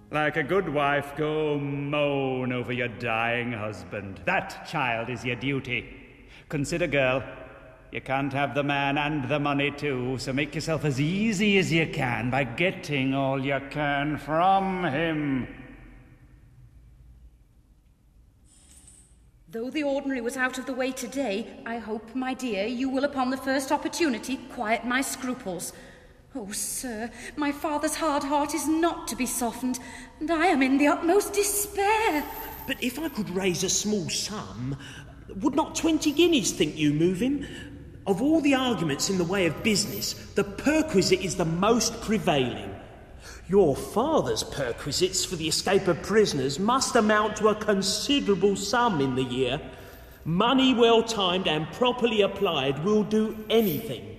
Like a good wife, go moan over your dying husband. That, child, is your duty. Consider, girl, you can't have the man and the money too, so make yourself as easy as you can by getting all you can from him. Though the ordinary was out of the way today, I hope, my dear, you will upon the first opportunity quiet my scruples. Oh, sir, my father's hard heart is not to be softened, and I am in the utmost despair. But if I could raise a small sum, would not 20 guineas think you move him? Of all the arguments in the way of business, the perquisite is the most prevailing. Your father's perquisites for the escape of prisoners must amount to a considerable sum in the year. Money well timed and properly applied will do anything.